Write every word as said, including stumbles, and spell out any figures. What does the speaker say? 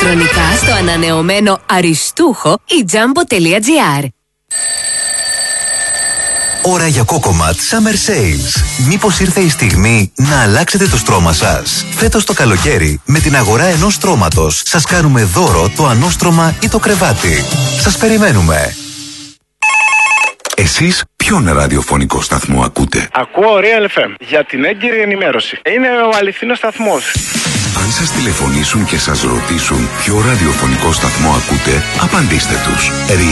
ηλεκτρονικά στο ανανεωμένο αριστούχο ή τζάμπο τελεία τζι άρ. Ώρα για Cocomat Summer Sales. Μήπως ήρθε η στιγμή να αλλάξετε το στρώμα σας? Φέτος το καλοκαίρι, με την αγορά ενός στρώματος, σας κάνουμε δώρο το ανώστρωμα ή το κρεβάτι. Σας περιμένουμε. Εσείς ποιον ραδιοφωνικό σταθμό ακούτε? Ακούω Real εφ εμ για την έγκυρη ενημέρωση. Είναι ο αληθινός σταθμός. Αν σας τηλεφωνήσουν και σας ρωτήσουν ποιο ραδιοφωνικό σταθμό ακούτε, απαντήστε τους.